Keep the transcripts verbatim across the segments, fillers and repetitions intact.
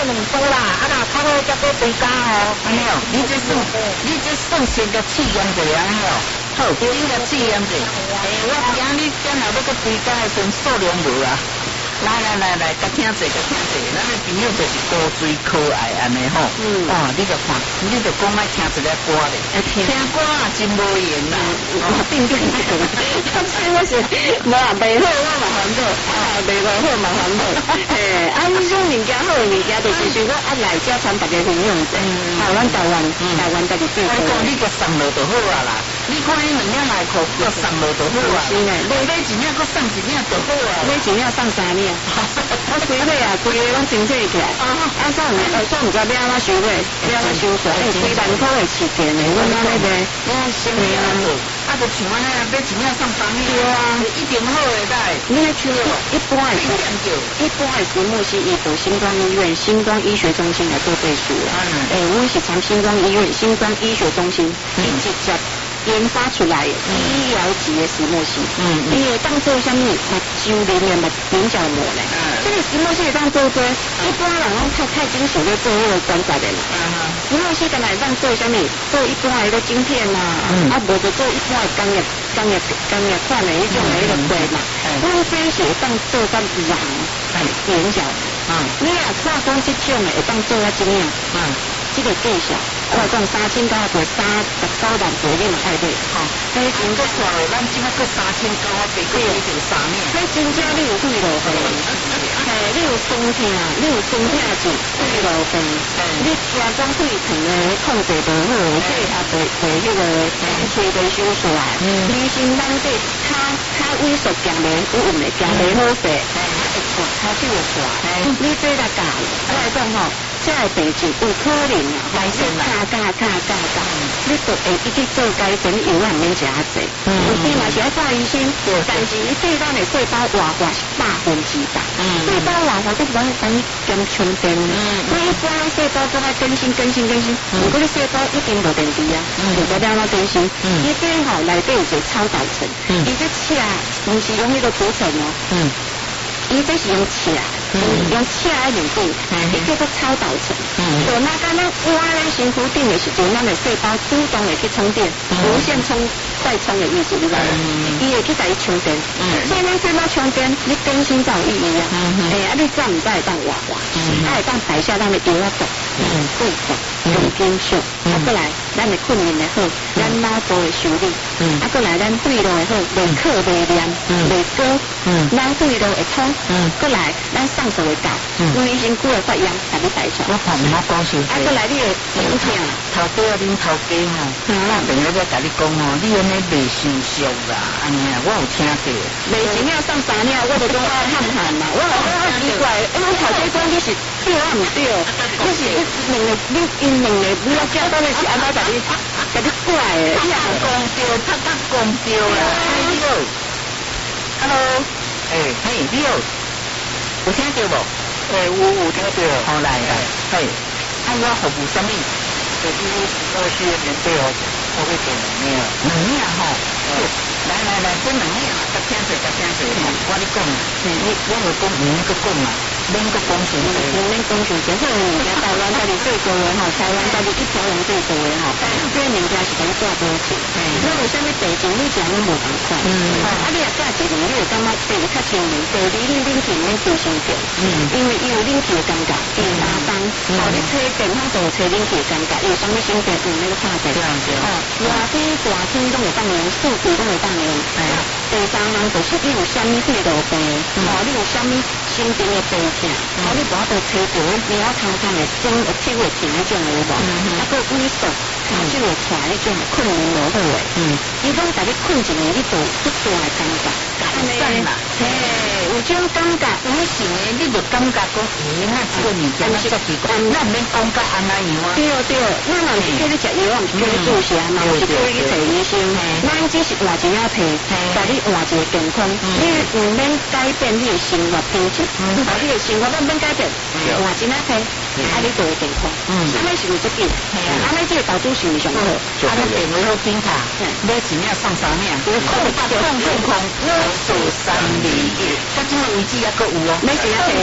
两组啦，啊那较好才过追加哦。 安尼哦，你这算你这算先个试验者安尼哦。好，先个试验者。诶，我惊你将来要搁追加的时阵数量无啊。来来来来，甲听者甲听者，咱的朋友就是高追可爱安尼吼。嗯。哦，你就看，你就讲爱听一个歌咧，听歌啊真无闲啦。 我定定定，他真的是，无啊，袂好我嘛烦恼，啊，袂无好嘛烦恼。嘿，啊，你种物件好的物件，就是想讲啊来遮传大家分享者，台湾台湾台湾家己最好。 我讲你个送落就好啊啦，你看你两领内裤个送落就好啊。 是呢， 买买一领个送一领就好啊。 买一领送三领。我规个啊，规个拢清洗起来。啊，啊，煞毋呃，煞毋知要安怎收尾，要安怎收出来？几万块的起件的，阮安尼卖，我心里啊， 啊，就像安尼啊，买一领送三领。对啊，一定好的来。 你那像一般的，一般的石墨烯，伊做星光医院、星光医学中心来做背书啦。诶，阮是从星光医院、星光医学中心一直接研发出来医疗级的石墨烯。嗯，伊会当做啥物？目睭里面的眼角膜咧。这个石墨烯会当做做，一般人拢太太金属咧做迄个管材的嘛。石墨烯干来当做啥物？做一般的迄个晶片呐，啊，无就做一般的工业、工业、工业款的迄种的迄个柜嘛。阮这是会当做甲人眼角。嗯，你若看讲即种的会当做啊怎样？嗯，这个介绍，我讲三千九过三十九万过你嘛爱买。吼，迄真个错的，咱即摆过三千九，我别过一条三领。迄真正你有退路费，嘿，你有酸痛，你有酸痛是退路费。你听讲肺疼的控制不好，这也袂袂迄个吹袂收出来。嗯，医生咱这较较萎缩行袂有运的，行袂好势，会喘，骹手会喘。你做来教，我来讲吼。这个病症有可能啊，但是卡卡卡卡卡，你就会一直做改善，药啊免食啊济。有啲嘛是要看医生，但是伊对咱的细胞活化是百分之百。细胞活化都不能等于跟充电。所以一般细胞都爱更新更新更新，如果你细胞一定无电池啊，就不了那更新。伊这吼内底有一个超导层，伊这车不是用迄个涂层哦。伊这是用车。用车来面顶，伊叫做超导层。就那敢咱我咧身躯顶的时阵，咱的细胞主动会去充电，无限充再充的意思，你知道吗？伊会去甲伊充电。所以咱细胞充电，你更新才有意义啊。哎啊，你怎唔知会当活化？啊会当排下咱的药啊毒、废毒、重金属，啊过来咱的困眠的好，咱脑部的修理，啊过来咱对路的好，袂渴袂黏，袂高，咱对路会通，过来咱。上手会教，因为医生骨会发炎，甲你排出。我看唔好讲是。啊，过来你会影响。 头家恁头家吼，打电话要甲你讲哦，你安尼袂成熟啦，安尼啊，我有听过。 袂成了送三领，我就讲我喊喊嘛，我我好奇怪，因为头家讲你是对啊唔对，你是两个你因两个你要叫到你是安怎甲你甲你怪的？ 你也讲对，他他讲对啦。哎呦 ，Hello， 哎嘿，你好。有听到无？ 诶，有有听到。 好来来，嘿，啊，我服务什么？ 就是我需要面对哦，我会做两领。 两领吼，来来来，这两领，甲听者甲听者吼，我咧讲，你我有讲，免个讲啊，免个讲上济， 免讲上济，好物件台湾家己做做的吼，台湾家己一条龙做做的吼，这物件是甲你做多少？那有啥物地种你食拢无同款。嗯。啊，你若加一年，你会感觉第一较清明，第二你冷气免抽伤着。嗯。因为伊有冷气的感觉，伊有打风，哦，你吹电风扇吹冷气的感觉，伊有啥物心电有那个差别。对啊对啊。哦，热天大天拢会当用，暑天拢会当用。哎。第三项就是你有啥物血路病，哦，你有啥物心情的病痛，哦，你无法度吹着棉花汤汤的整个手会停迄种的无，啊，个萎缩，骹手会喘迄种困眠无好的，嗯，伊拢甲你困一年，你就不大的感觉， 改善啦， 嘿，有种感觉， 有时呢，你就感觉讲，咦，那这个物件那足奇怪，那免讲甲安那样啊？ 对对，那嘛是叫你食药，毋是叫你注射嘛，毋是叫你去找医生，咱只是换钱仔赔，甲你换一个健康，你毋免改变你的生活品质，啊，你的生活咱免改变，换钱仔赔。啊，你就会健康。嗯，安尼是有这个，安尼这个投资是上好。 啊，你电话好紧卡，买一领送三领，空八空空空，五四三二一，到这个位置还阁有哦。 买一领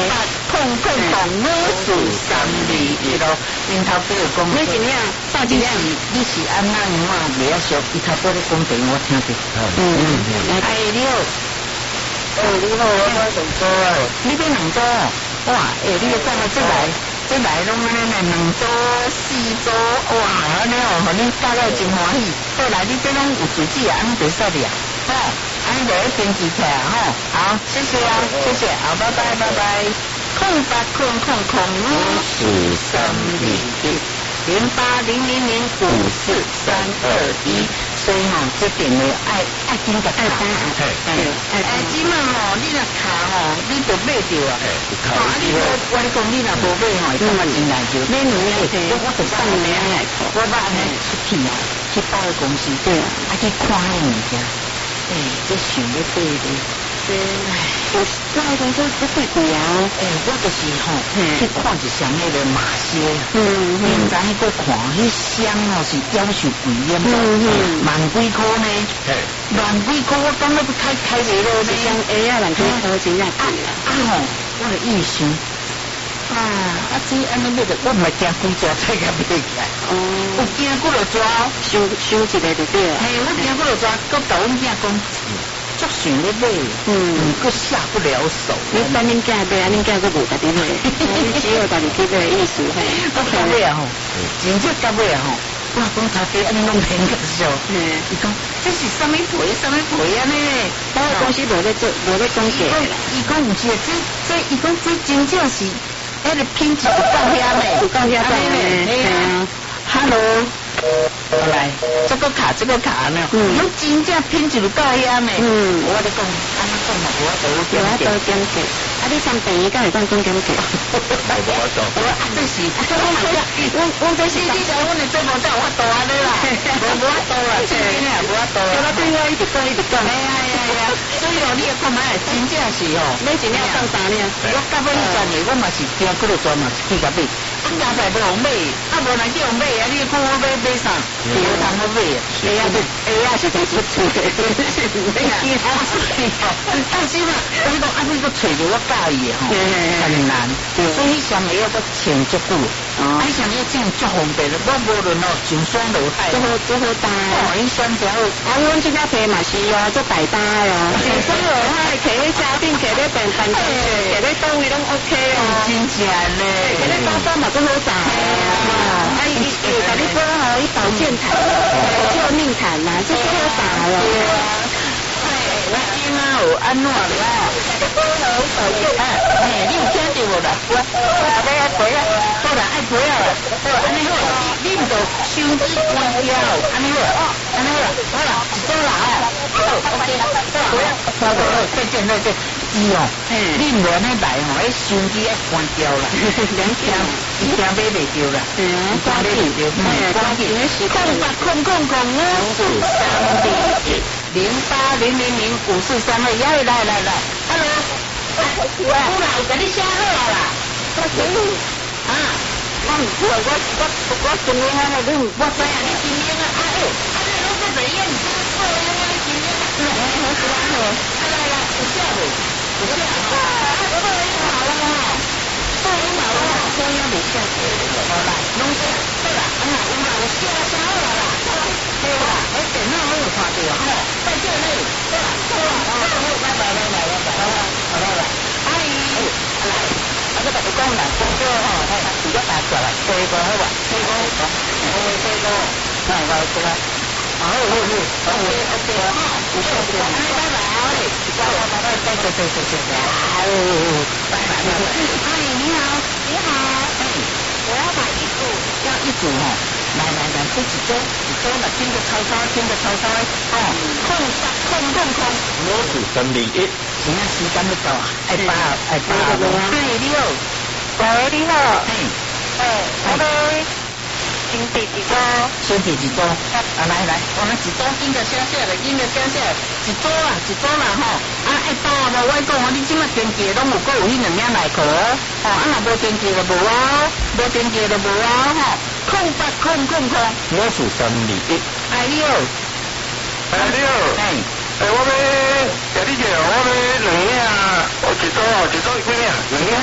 空空空五四三二一咯。因头边有讲， 你是咩？上几你样？ 是你是安那样啊？袂晓熟，伊头边咧讲电话听着。 嗯， 哎，你好， 哎，你好，我在广州哎。 你边两组？哇，哎，你讲啊，这来。这来拢安尼两组、四组，哇，安尼哦，互恁教了真欢喜。过来，你这拢有自己啊，安尼袂使的啊，吼，安尼就要登记起来吼。好，谢谢啊，谢谢，好，拜拜，拜拜。空八空空空五四三二一零八零零零五四三二一。所以吼，这点呢，爱爱紧个卡， 哎哎哎，即满吼，你若卡吼，你就买着啊。啊，你我我你讲你若无买吼，伊感觉真难受。 买两样的， 我我就送你啊来，我捌安尼出去啊，去百货公司，对啊，啊去看迄物件，哎，这想要买的，这唉， 我百货公司不贵贵啊， 哎，我就是吼去看一双迄个马靴， 嗯嗯， 现在迄个看，迄箱哦是夭寿贵的， 嗯嗯， 万几块呢？万几块，我感觉要开开一个呢， 像 A 啊，万几块真正贵啊， 啊吼，我的意思。啊，啊，这安尼买着，我唔系惊几抓才甲买起来。哦，有惊几落抓， 收收一个就对了。 嘿，我惊几落抓，佮甲阮囝讲，足想要买，嗯，佮下不了手。 你等恁囝买，啊，恁囝佮无甲你买，你只有家己去买意思嘿。 我甲买啊吼，真正甲买啊吼，我讲头家安尼拢很搞笑。嗯，伊讲这是什么皮？什么皮啊呢？ 百货公司无咧做，无咧讲价。 伊讲毋是，这这伊讲这真正是。迄个品质有够遐嘞， 有够遐高嘞， 对啊 ，Hello， 来，这个卡这个卡呢，嗯，有真正品质有够遐嘞，嗯，我咧讲，安尼讲嘛，我都有啊，都减价，啊，你三便宜，敢会当讲减价？ 我无懂，我啊，这是，我我这是，你讲阮的节目才有法度安尼啦，无无法度啦，真正啊，无法度啦， 我对我一直讲一直讲， 哎呀呀呀，所以哦，你也看买，真正是哦， 你一年送啥呢？ 我到尾迄阵呢，我嘛是惊几落专嘛去甲买。加在无用买，啊无人叫用买啊！你看我买买啥？无通我买啊！ 哎呀，这哎呀，是在出出的， 哎呀，我是哦，但是嘛，我讲啊，你个找着我介意的吼，很难，所以上面要个穿足久，啊，上面这样足方便的，我无论哦上山下海， 足好足好搭， 哦，伊选择啊，阮这家皮嘛是哦，足大搭哦，上山下海，骑咧车顶，骑咧平平地，骑咧倒位拢 OK 哦， 真正嘞， 骑咧高山嘛。好打啊！伊伊甲你说吼，伊保健毯、救命毯呐，这是好打了。 哎，我今啊有安怎了？哎，哎，你有听到无啦？我我后尾爱陪啊，好啦，爱陪啊，好啦，安尼好，你唔着手机关掉，安尼好，安尼好啦，好啦，一组啦哦，好 ，OK， 好啦，好好好，再见再见。伊哦，你唔安尼来吼，迄手机爱关掉啦，两听，一听买袂着啦，嗯，关掉着，关掉，空八空空空五四三二一零八零零零五四三二，来来来来 ，Hello， 我啦，有甲你写好啦，我可以，啊，我唔错，我我我今年啊，你我知影你今年啊，哎呦，啊你拢在哪样？你真错呀，你今年，哎，好喜欢哦，来来来，有下不？有下啊，我都已经好了哈，都已经好了哈，中央没下去，好啦，拢下，对啦，啊，有啦，有下下好了啦，对啦，哎，电脑我有看到哈，在这里，对啦，对啦，好，拜拜拜拜拜拜，好了啦，阿姨，来，啊，这个不讲啦，工作哈，哎，比较大过来，这个好吧，这个好，哦，这个，那我这个。好，好，好 ，OK，OK， 哈，不错，不错，拜拜，拜拜，拜拜，再见，再见，再见，好，拜拜，拜拜。阿姨你好，你好，哎，我要买一组，要一组哦，来来来，这几周，几周了，听着超超，听着超超，哦，空三空空空， 五四三二一， 现在时间要到啊，爱八爱八，哎，你好， 喂，你好， 哎， 哎，我哋。新地几多？ 新地几多？啊，来来，我们一组应该写写的，应该写写的，一组啦，一组啦吼。啊，爱包无？我讲哦，你即马登记拢有够有迄两领内裤哦。哦，啊，若无登记就无啊，无登记就无啊吼。空八空空空， 五四三二一。 哎你好， 哎你好， 哎， 哎我要甲你讲，我要两领，我一组哦，一组几领？ 两领两领，一组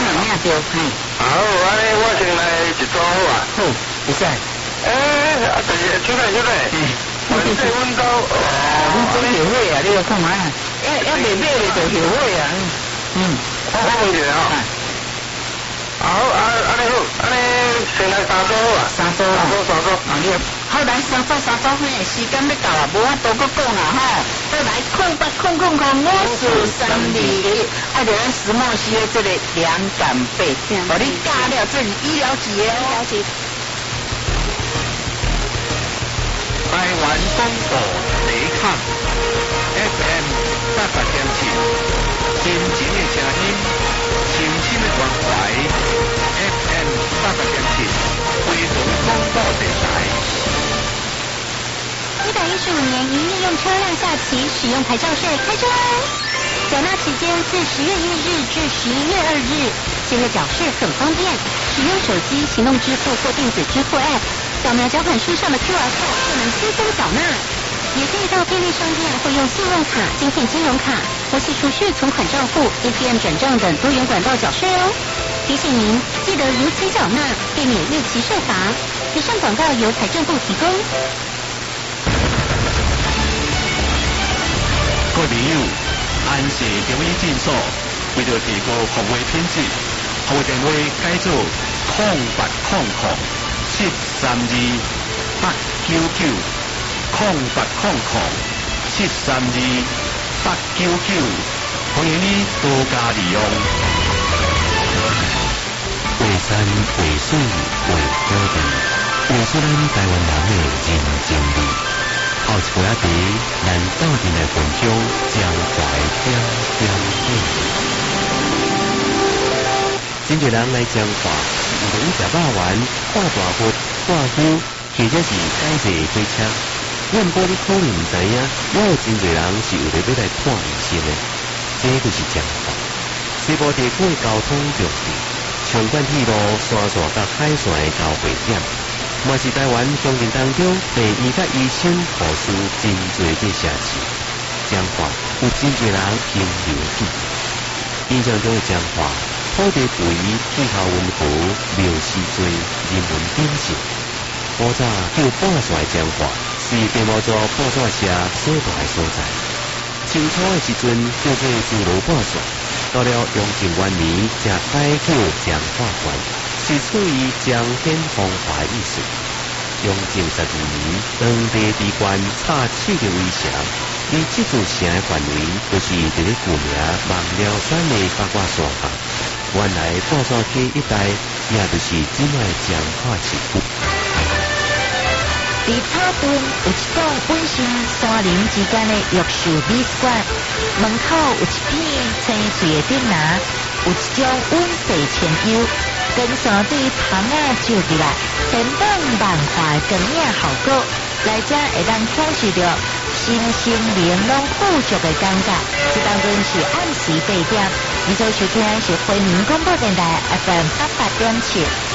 对，嘿。 好，安尼我先来一组好啊。 好，会使。 诶，啊，第二，出来出来。嗯。我这阮到哦， 阮做协会啊，你要看嘛？要要未买的就协会啊。嗯。 我我问一下哦。好，啊，安尼好，安尼先来三组好啊。 三组啊。 三组三组。 啊，你好来三组三组嘿，时间要到啊，无法多搁讲啊吼。再来空八空空空五四三二一，爱着咱石墨烯的这个凉感被，把你加了这是医疗级的哦。 了解。 台湾广播第一卡 F M 八十点七，真情的声音，深深的关怀 F M 八十点七，非常广播电台。 一百一十五年营业用车辆下期使用牌照税开征。缴纳期间自十月一日至十一月二日，现在缴税很方便，使用手机行动支付或电子支付 App， 扫描缴款书上的 Q R code 就能轻松缴纳。也可以到便利商店或用信用卡、晶片金融卡、活期储蓄存款账户、A T M 转账等多元管道缴税哦。提醒您，记得如期缴纳，避免逾期税罚。以上广告由财政部提供。 各位朋友，安氏中医诊所为了提高服务品质，服务电话改做空八空空七三二八九九，空八空空七三二八九九，欢迎你多加利用。 为山为水为土地，为出咱台湾人的人情味。后一杯茶，咱斗阵来分享江淮点点滴滴。真侪人来江淮，有同食肉丸、看大佛、挂夫，或者是改坐火车。我毋过你可能唔知影，我有真侪人是有咧要来看医生的，这就是江淮。西部地区的交通重地，长管铁路沙线甲海线的交汇点。嘛是台湾乡镇当中第二甲医生护士真侪个城市，江淮有真侪人经流起。印象中的江淮，土地肥、气候温和、庙寺多、人文鼎盛。古早叫半山的江淮，是地毛座半山社所在的所在。清初的时阵叫做自罗半山，到了雍正元年才改叫江华县。是出于彰显风华意思。雍正十二年，当地地官插手的围城，以这座城的范围，就是伫咧旧名望寮山的八卦山下。原来半山溪一带，也就是今卖彰化市区。 伫草屯有一栋本身山林之间的玉树美术馆，门口有一片青翠的顶廊，有一种温水泉幽。跟山水窗啊照起来，天灯万花的光影效果，来者会当享受到心心玲珑富足的感觉。这当中是暗时八点，你所收听是回民广播电台 F M 八八点七。